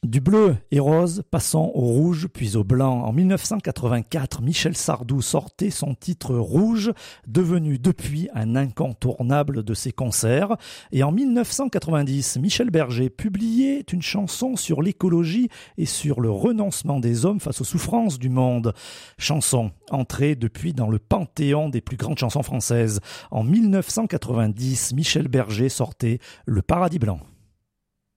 Du bleu et rose, passant au rouge, puis au blanc. En 1984, Michel Sardou sortait son titre Rouge, devenu depuis un incontournable de ses concerts. Et en 1990, Michel Berger publiait une chanson sur l'écologie et sur le renoncement des hommes face aux souffrances du monde. Chanson entrée depuis dans le panthéon des plus grandes chansons françaises. En 1990, Michel Berger sortait Le Paradis blanc.